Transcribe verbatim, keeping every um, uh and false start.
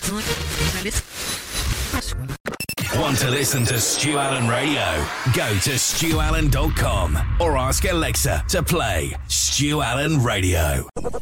Want to listen to Stu Allen Radio? Go to stu allen dot com or ask Alexa to play Stu Allen Radio.